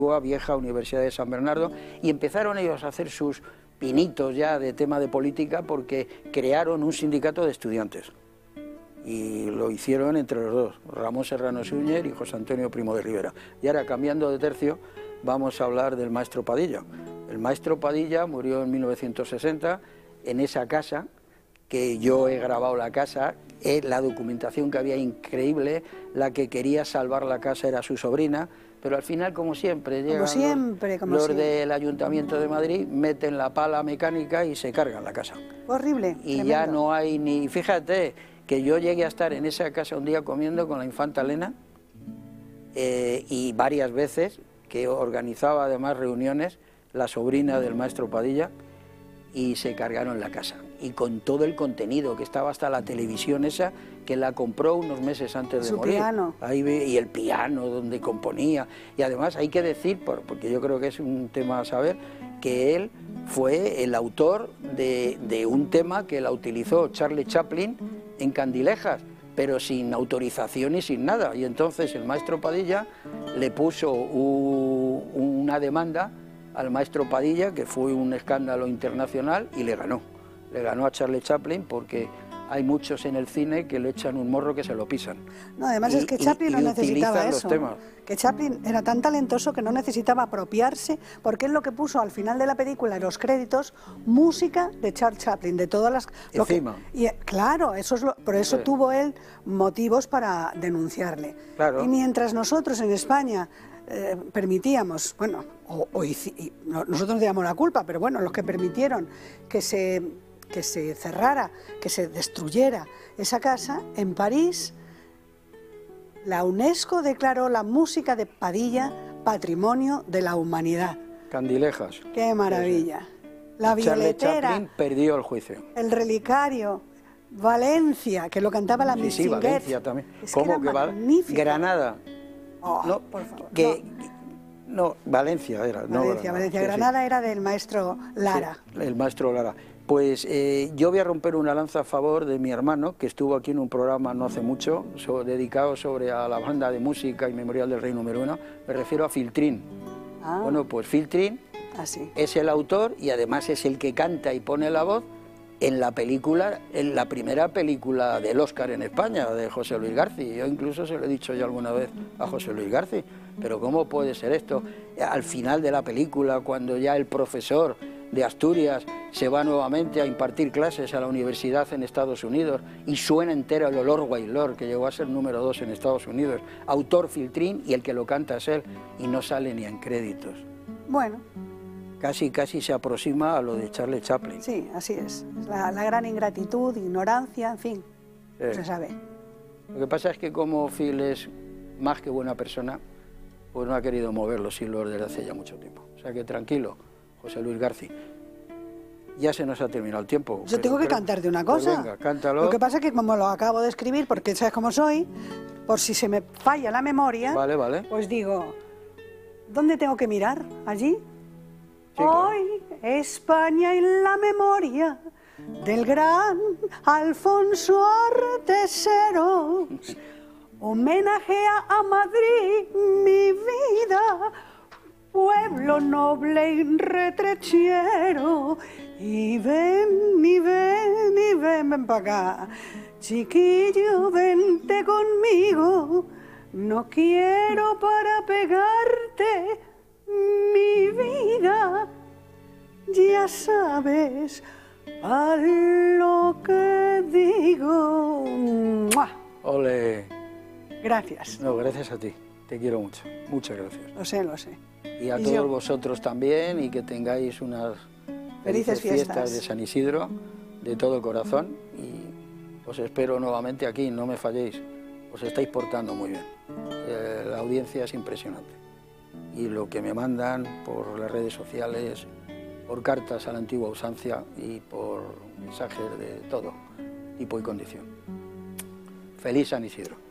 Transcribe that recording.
Vieja Universidad de San Bernardo, y empezaron ellos a hacer sus pinitos ya de tema de política porque crearon un sindicato de estudiantes. Y lo hicieron entre los dos, Ramón Serrano Suñer y José Antonio Primo de Rivera. Y ahora, cambiando de tercio, vamos a hablar del maestro Padilla. El maestro Padilla murió en 1960 en esa casa, que yo he grabado la casa, la documentación que había increíble, la que quería salvar la casa era su sobrina, pero al final, como siempre, llegan los del Ayuntamiento de Madrid, meten la pala mecánica y se cargan la casa. Horrible. Y tremendo. ya no hay ni... Fíjate que yo llegué a estar en esa casa un día comiendo con la infanta Elena, y varias veces, que organizaba además reuniones, la sobrina del maestro Padilla, y se cargaron la casa. Y con todo el contenido, que estaba hasta la televisión esa, que la compró unos meses antes de morir. Piano. Ahí y el piano donde componía. Y además hay que decir, porque yo creo que es un tema a saber, que él fue el autor de un tema que la utilizó Charlie Chaplin en Candilejas, pero sin autorización y sin nada. Y entonces el maestro Padilla le puso una demanda al maestro Padilla, que fue un escándalo internacional, y le ganó. Le ganó a Charlie Chaplin porque hay muchos en el cine que le echan un morro que se lo pisan. No, además es que Chaplin no necesitaba eso. Que Chaplin era tan talentoso que no necesitaba apropiarse, porque es lo que puso al final de la película, en los créditos, música de Charles Chaplin, de todas las... Encima. Claro, eso es por eso Sí. tuvo él motivos para denunciarle. Claro. Y mientras nosotros en España permitíamos, bueno, nosotros no teníamos la culpa, pero bueno, los que permitieron que se cerrara, que se destruyera esa casa, en París la UNESCO declaró la música de Padilla Patrimonio de la Humanidad. Candilejas. ¡Qué maravilla! La Violetera, Charlie Chaplin perdió el juicio. El Relicario, Valencia, que lo cantaba la Miss Sí, Valencia también. Es ¿Cómo que que magnífico. Granada. Oh, No, por favor. No, Valencia era. Valencia. Sí, Granada era del maestro Lara. Sí, el maestro Lara. Pues yo voy a romper una lanza a favor de mi hermano, que estuvo aquí en un programa no hace mucho, dedicado a la banda de música y memorial del Rey número 1. Me refiero a Filtrín. Ah. Bueno, pues Filtrín es el autor y además es el que canta y pone la voz en la película, en la primera película del Oscar en España, de José Luis García. Yo incluso se lo he dicho ya alguna vez a José Luis García, pero ¿cómo puede ser esto? Al final de la película, cuando ya el profesor de Asturias se va nuevamente a impartir clases a la universidad en Estados Unidos y suena entera el Olor Wailor, que llegó a ser número 2 en Estados Unidos, autor Filtrín, y el que lo canta es él, y no sale ni en créditos. Bueno. Casi se aproxima a lo de Charlie Chaplin. Sí, así es. La gran ingratitud, ignorancia, en fin, no se sabe. Lo que pasa es que como Phil es más que buena persona, pues no ha querido mover los hilos desde hace ya mucho tiempo. O sea que tranquilo, José Luis García. Ya se nos ha terminado el tiempo. Yo tengo que cantarte una cosa. Pues venga, cántalo. Lo que pasa es que como lo acabo de escribir, porque sabes cómo soy, por si se me falla la memoria, vale. Pues digo, ¿dónde tengo que mirar? ¿Allí? Sí, claro. Hoy España en la memoria del gran Alfonso Artesero homenajea a Madrid, mi vida, pueblo noble y retrechero. Y ven para acá, chiquillo, vente conmigo, no quiero para pegarte mi vida, ya sabes a lo que digo. ¡Mua! Ole. Gracias. No, gracias a ti. Te quiero mucho. Muchas gracias. Lo sé. Y a todos vosotros también, y que tengáis unas felices fiestas de San Isidro, de todo corazón. Y os espero nuevamente aquí, no me falléis. Os estáis portando muy bien. La audiencia es impresionante. Y lo que me mandan por las redes sociales, por cartas a la antigua usanza y por mensajes de todo tipo y condición. Feliz San Isidro.